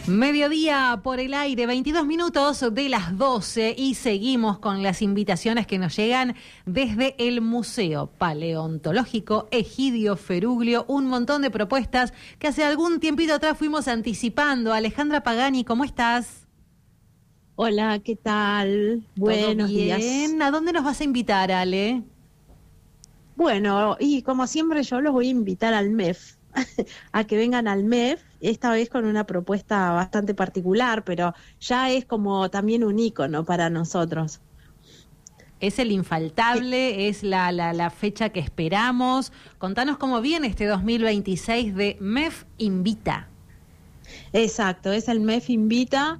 Mediodía por el aire, 22 minutos de las 12 y seguimos con las invitaciones que nos llegan desde el Museo Paleontológico Egidio Feruglio. Un montón de propuestas que hace algún tiempito atrás fuimos anticipando. Alejandra Pagani, ¿cómo estás? Hola, ¿qué tal? Buenos días. ¿A dónde nos vas a invitar, Ale? Bueno, y como siempre yo los voy a invitar al MEF, a que vengan al MEF, esta vez con una propuesta bastante particular, pero ya es como también un ícono para nosotros. Es el infaltable, es la fecha que esperamos. Contanos cómo viene este 2026 de MEF Invita. Exacto, es el MEF Invita,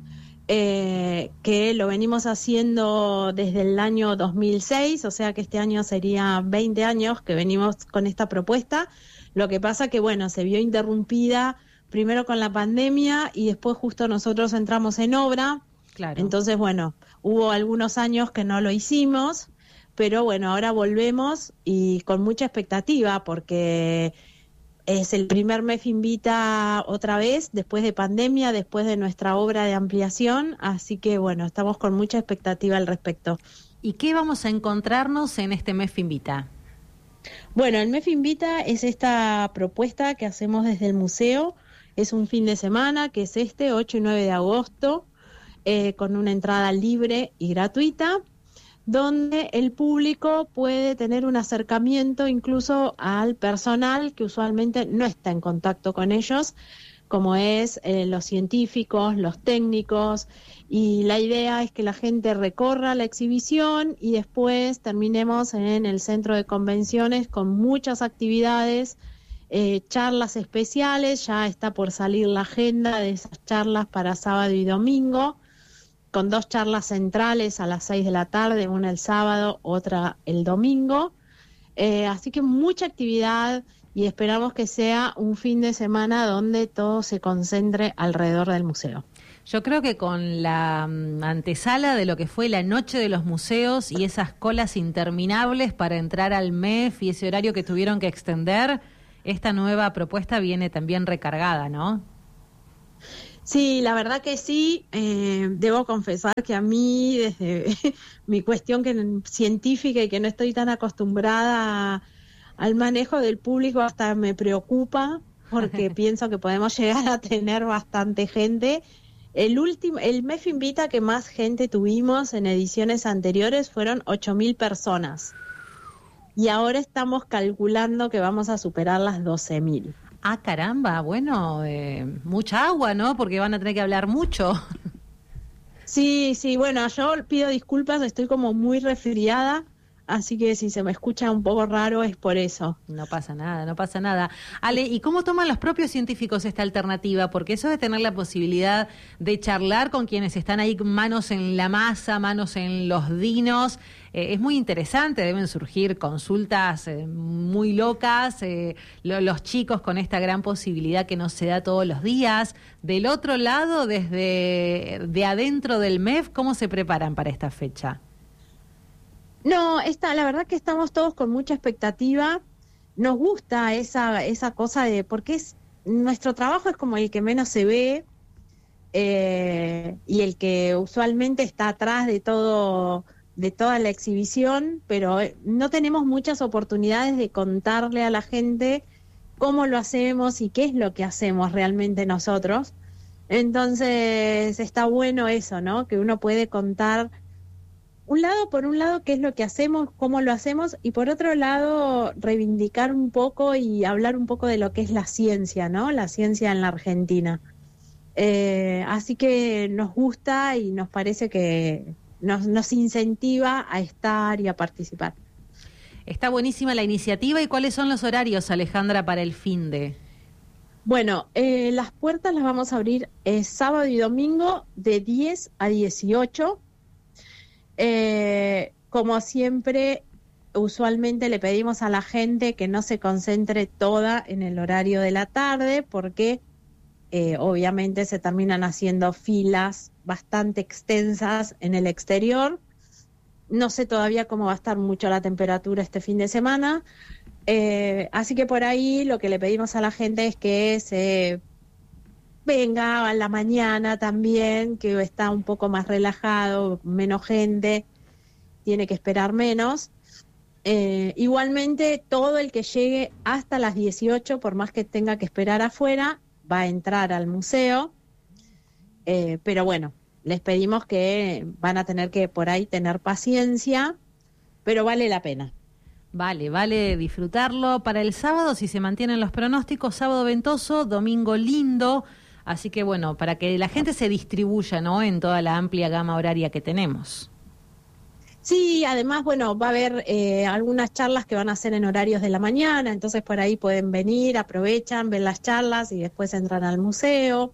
que lo venimos haciendo desde el año 2006, o sea que este año sería 20 años que venimos con esta propuesta. Lo que pasa que, bueno, se vio interrumpida primero con la pandemia y después justo nosotros entramos en obra. Claro. Entonces, bueno, hubo algunos años que no lo hicimos, pero bueno, ahora volvemos y con mucha expectativa porque es el primer MEF Invita otra vez, después de pandemia, después de nuestra obra de ampliación, así que bueno, estamos con mucha expectativa al respecto. ¿Y qué vamos a encontrarnos en este MEF Invita? Bueno, el MEF Invita es esta propuesta que hacemos desde el museo, es un fin de semana que es 8 y 9 de agosto, con una entrada libre y gratuita, donde el público puede tener un acercamiento incluso al personal que usualmente no está en contacto con ellos, como es los científicos, los técnicos, y la idea es que la gente recorra la exhibición y después terminemos en el centro de convenciones con muchas actividades, charlas especiales. Ya está por salir la agenda de esas charlas para sábado y domingo, con 2 charlas centrales a las 6 de la tarde, una el sábado, otra el domingo. Así que mucha actividad y esperamos que sea un fin de semana donde todo se concentre alrededor del museo. Yo creo que con la antesala de lo que fue la noche de los museos y esas colas interminables para entrar al MEF y ese horario que tuvieron que extender, esta nueva propuesta viene también recargada, ¿no? Sí, la verdad que sí. Debo confesar que a mí, desde mi cuestión científica y que no estoy tan acostumbrada al manejo del público, hasta me preocupa porque pienso que podemos llegar a tener bastante gente. El MEF Invita que más gente tuvimos en ediciones anteriores fueron 8.000 personas. Y ahora estamos calculando que vamos a superar las 12.000. Ah, caramba, bueno, mucha agua, ¿no? Porque van a tener que hablar mucho. Sí, bueno, yo pido disculpas, estoy como muy resfriada, así que si se me escucha un poco raro es por eso. No pasa nada, no pasa nada. Ale, ¿y cómo toman los propios científicos esta alternativa? Porque eso de tener la posibilidad de charlar con quienes están ahí manos en la masa, manos en los dinos, es muy interesante. Deben surgir consultas muy locas, los chicos con esta gran posibilidad que no se da todos los días. Del otro lado, desde de adentro del MEF, ¿cómo se preparan para esta fecha? No, la verdad que estamos todos con mucha expectativa. Nos gusta esa cosa de, porque nuestro trabajo es como el que menos se ve, y el que usualmente está atrás de toda la exhibición, pero no tenemos muchas oportunidades de contarle a la gente cómo lo hacemos y qué es lo que hacemos realmente nosotros. Entonces está bueno eso, ¿no? Que uno puede contar por un lado, qué es lo que hacemos, cómo lo hacemos, y por otro lado, reivindicar un poco y hablar un poco de lo que es la ciencia, ¿no? La ciencia en la Argentina. Así que nos gusta y nos parece que nos incentiva a estar y a participar. Está buenísima la iniciativa. ¿Y cuáles son los horarios, Alejandra, para el finde? Bueno, las puertas las vamos a abrir sábado y domingo de 10 a 18. Como siempre, usualmente le pedimos a la gente que no se concentre toda en el horario de la tarde porque obviamente se terminan haciendo filas bastante extensas en el exterior. No sé todavía cómo va a estar mucho la temperatura este fin de semana, así que por ahí lo que le pedimos a la gente es que se venga a la mañana también, que está un poco más relajado, menos gente, tiene que esperar menos. Igualmente, todo el que llegue hasta las 18, por más que tenga que esperar afuera, va a entrar al museo. Pero bueno, les pedimos que van a tener que por ahí tener paciencia, pero vale la pena. Vale disfrutarlo. Para el sábado, si se mantienen los pronósticos, sábado ventoso, domingo lindo. Así que bueno, para que la gente se distribuya, ¿no?, en toda la amplia gama horaria que tenemos. Sí, además, bueno, va a haber algunas charlas que van a ser en horarios de la mañana, entonces por ahí pueden venir, aprovechan, ven las charlas y después entran al museo.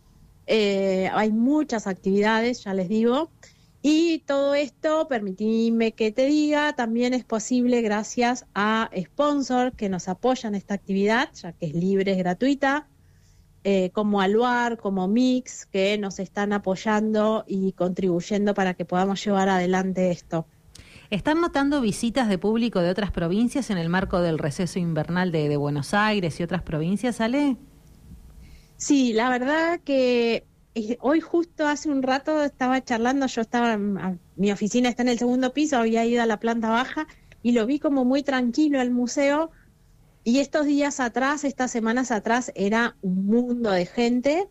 Hay muchas actividades, ya les digo, y todo esto, permitime que te diga, también es posible gracias a sponsors que nos apoyan esta actividad, ya que es libre, es gratuita, como Aluar, como Mix, que nos están apoyando y contribuyendo para que podamos llevar adelante esto. ¿Están notando visitas de público de otras provincias en el marco del receso invernal de Buenos Aires y otras provincias, Ale? Sí, la verdad que hoy justo hace un rato estaba charlando, mi oficina está en el segundo piso, había ido a la planta baja y lo vi como muy tranquilo el museo. Y estos días atrás, estas semanas atrás, era un mundo de gente.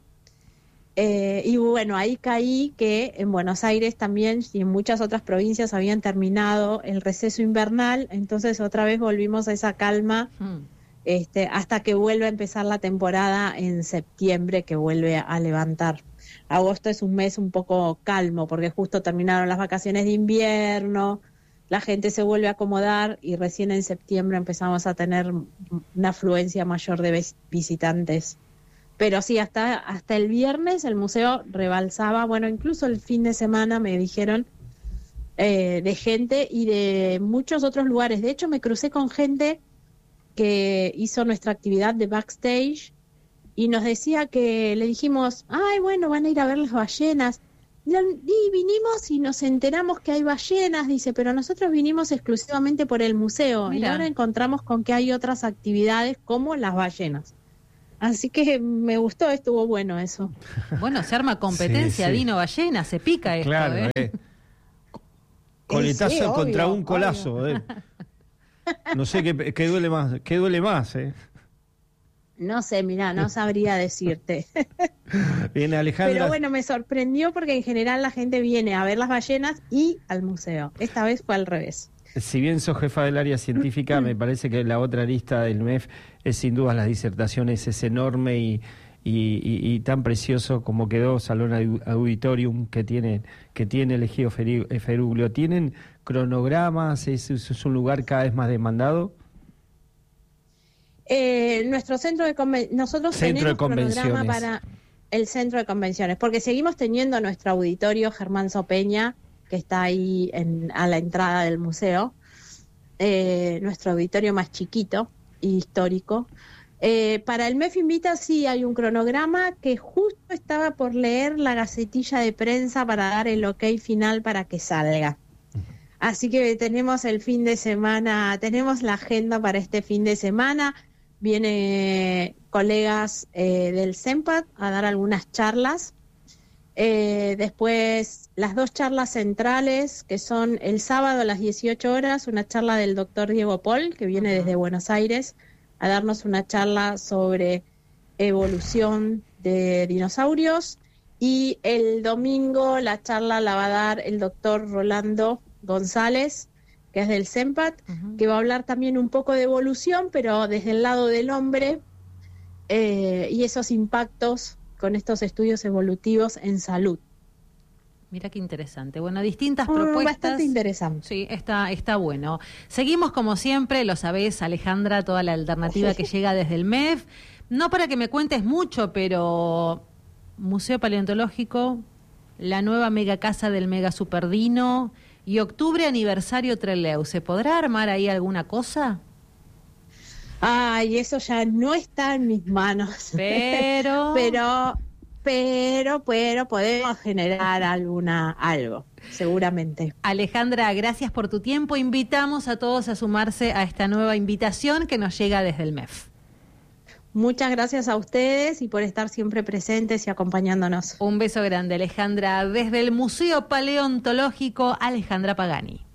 Y bueno, ahí caí que en Buenos Aires también y en muchas otras provincias habían terminado el receso invernal. Entonces otra vez volvimos a esa calma hasta que vuelva a empezar la temporada en septiembre, que vuelve a levantar. Agosto es un mes un poco calmo porque justo terminaron las vacaciones de invierno. La gente se vuelve a acomodar y recién en septiembre empezamos a tener una afluencia mayor de visitantes. Pero sí, hasta el viernes el museo rebalsaba, bueno, incluso el fin de semana me dijeron de gente y de muchos otros lugares. De hecho, me crucé con gente que hizo nuestra actividad de backstage y nos decía que le dijimos, ay, bueno, van a ir a ver las ballenas. Y vinimos y nos enteramos que hay ballenas, dice, pero nosotros vinimos exclusivamente por el museo. Mirá. Y ahora encontramos con que hay otras actividades como las ballenas. Así que me gustó, estuvo bueno eso. Bueno, se arma competencia, sí. Dino Ballena, se pica esto. Claro, coletazo sí, contra un colazo. No sé qué duele más, No sé, mirá, no sabría decirte. Bien, Alejandra. Pero bueno, me sorprendió porque en general la gente viene a ver las ballenas y al museo. Esta vez fue al revés. Si bien sos jefa del área científica, me parece que la otra lista del MEF es sin duda las disertaciones, es enorme y tan precioso como quedó Salón Auditorium que tiene el Ejido Feruglio. ¿Tienen cronogramas? ¿Es un lugar cada vez más demandado? Nuestro nosotros tenemos cronograma para el centro de convenciones, porque seguimos teniendo nuestro auditorio Germán Sopeña, que está ahí a la entrada del museo, nuestro auditorio más chiquito y histórico. Para el MEF Invita sí hay un cronograma que justo estaba por leer la gacetilla de prensa para dar el ok final para que salga. Así que tenemos el fin de semana, tenemos la agenda para este fin de semana. Viene colegas del CEMPAT a dar algunas charlas. Después las dos charlas centrales, que son el sábado a las 18 horas, una charla del doctor Diego Pol, que viene desde Buenos Aires, a darnos una charla sobre evolución de dinosaurios. Y el domingo la charla la va a dar el doctor Rolando González, que es del CEMPAT, que va a hablar también un poco de evolución, pero desde el lado del hombre y esos impactos con estos estudios evolutivos en salud. Mira qué interesante. Bueno, distintas propuestas. Bastante interesante. Sí, está bueno. Seguimos como siempre, lo sabés, Alejandra, toda la alternativa que llega desde el MEF. No para que me cuentes mucho, pero Museo Paleontológico, la nueva mega casa del Mega Superdino y octubre aniversario Trelew. ¿Se podrá armar ahí alguna cosa? Ay, eso ya no está en mis manos. Pero podemos generar algo, seguramente. Alejandra, gracias por tu tiempo. Invitamos a todos a sumarse a esta nueva invitación que nos llega desde el MEF. Muchas gracias a ustedes y por estar siempre presentes y acompañándonos. Un beso grande, Alejandra. Desde el Museo Paleontológico, Alejandra Pagani.